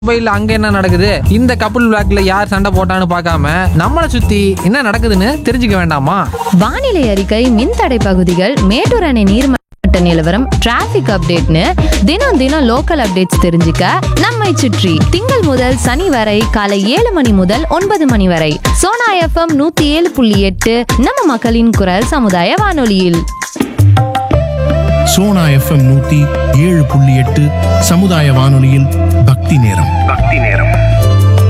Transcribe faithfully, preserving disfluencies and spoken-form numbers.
மொபைல்ல அங்க என்ன நடக்குது, இந்த கப்புள் பிளாக்ல யார் சண்டை போட்டான்னு பார்க்காம நம்மளை சுத்தி என்ன நடக்குதுன்னு தெரிஞ்சுக்க வேண்டாமா? வானிலை அறிக்கை, மின்தடை பகுதிகள், மேட்டூர் அணை நீர்மட்ட நிலவரம், டிராபிக் அப்டேட்னு தினம் தினம் லோக்கல் அப்டேட்ஸ் தெரிஞ்சுக்க நம்மை சுற்றி திங்கள் முதல் சனி வரை காலை ஏழு மணி முதல் ஒன்பது மணி வரை சோனா எஃப்எம் நூத்தி ஏழு புள்ளி எட்டு நம்ம மக்களின் குரல் சமுதாய வானொலியில். சோனா எஃப்எம் நூத்தி ஏழு புள்ளி எட்டு சமுதாய வானொலியில் பக்தி நேரம். பக்தி நேரம்.